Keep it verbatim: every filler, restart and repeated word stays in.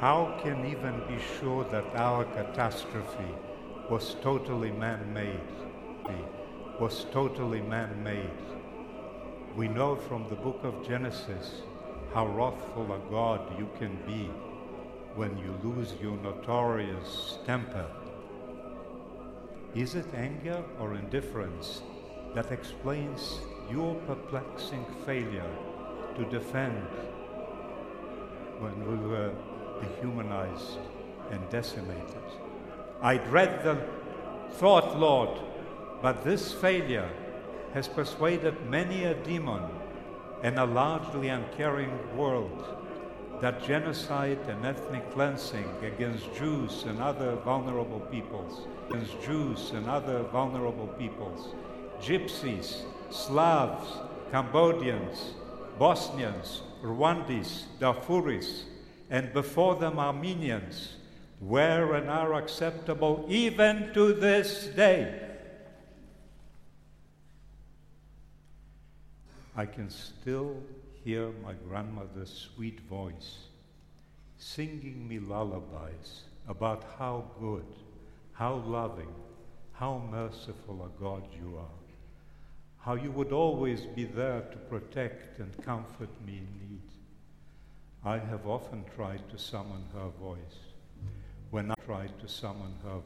how can even be sure that our catastrophe was totally man-made? Was totally man-made. We know from the book of Genesis how wrathful a God you can be when you lose your notorious temper. Is it anger or indifference that explains your perplexing failure to defend when we were dehumanized and decimated? I dread the thought, Lord, but this failure has persuaded many a demon and a largely uncaring world that genocide and ethnic cleansing against Jews and other vulnerable peoples, against Jews and other vulnerable peoples, Gypsies, Slavs, Cambodians, Bosnians, Rwandese, Darfuris, and before them Armenians, were and are acceptable even to this day. I can still hear my grandmother's sweet voice singing me lullabies about how good, how loving, how merciful a God you are, how you would always be there to protect and comfort me in need. I have often tried to summon her voice. When I tried to summon her